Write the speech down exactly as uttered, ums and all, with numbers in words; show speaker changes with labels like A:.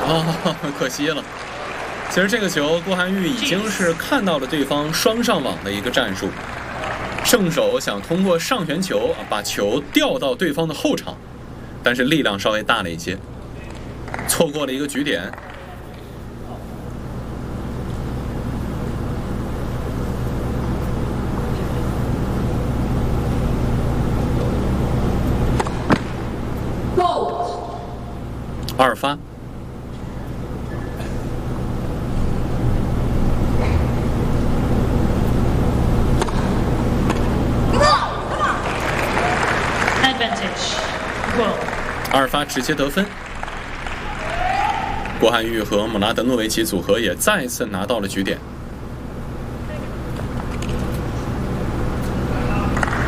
A: 哦，可惜了。其实这个球，郭涵玉已经是看到了对方双上网的一个战术，胜手想通过上旋球啊把球吊到对方的后场，但是力量稍微大了一些，错过了一个局点。二发。二发直接得分，郭涵玉和姆拉德诺维奇组合也再次拿到了局点。